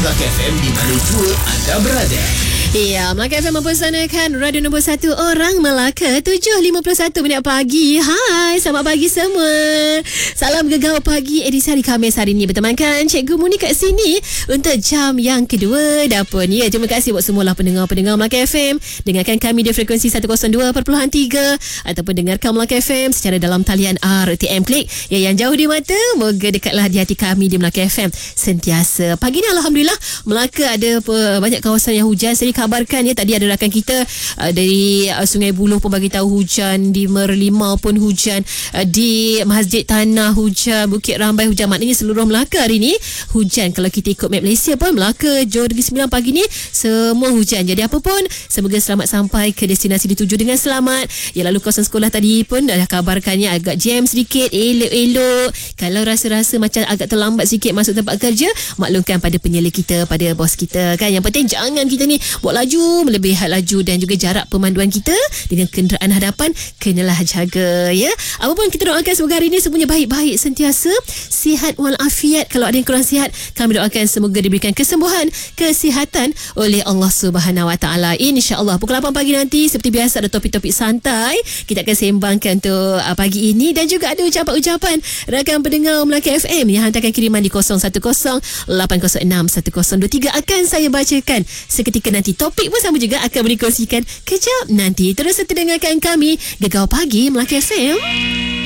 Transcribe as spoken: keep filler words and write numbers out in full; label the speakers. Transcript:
Speaker 1: Melaka F M di mana jua anda berada.
Speaker 2: Ya, Melaka F M mempersanakan radio nombor satu orang Melaka. Tujuh lima puluh satu minit pagi. Hai, selamat pagi semua. Salam Gegar Pagi edisi hari Khamis hari ini. Bertemankan Cikgu Muni kat sini untuk jam yang kedua dah pun. Ya, terima kasih buat semualah pendengar-pendengar Melaka F M. Dengarkan kami di frekuensi seratus dua perpuluhan tiga ataupun dengarkan Melaka F M secara dalam talian R T M Klik. Ya, yang jauh di mata, moga dekatlah di hati kami di Melaka F M sentiasa. Pagi ni Alhamdulillah Melaka ada banyak kawasan yang hujan. Saya kabarkan ya, tadi ada rakan kita uh, dari uh, Sungai Buloh pun bagi tahu hujan, di Merlimau pun hujan, uh, di Masjid Tanah hujan, Bukit Rambai hujan. Maknanya seluruh Melaka hari ni hujan. Kalau kita ikut map Malaysia pun, Melaka Johor Negeri Sembilan pagi ni semua hujan. Jadi apa pun, semoga selamat sampai ke destinasi dituju dengan selamat. Ya, lalu kawasan sekolah tadi pun dah kabarkannya agak jam sedikit, elok-elok. Kalau rasa-rasa macam agak terlambat sikit masuk tempat kerja, maklumkan pada penyela kita, pada bos kita kan. Yang penting jangan kita ni buat laju melebihi had laju, dan juga jarak pemanduan kita dengan kenderaan hadapan kenalah jaga ya. Apapun kita doakan semoga hari ini semuanya baik-baik sentiasa, sihat walafiat. Kalau ada yang kurang sihat, kami doakan semoga diberikan kesembuhan, kesihatan oleh Allah Subhanahu Wa Taala. Insya-Allah pukul lapan pagi nanti seperti biasa ada topik-topik santai kita akan sembangkan untuk uh, pagi ini, dan juga ada ucapan-ucapan rakan pendengar Melaka F M yang hantarkan kiriman di kosong satu kosong lapan kosong enam satu kosong dua tiga akan saya bacakan seketika nanti. Topik pun sama juga akan dikongsikan kejap nanti. Terus terdengarkan kami Gegar Pagi Melaka F M.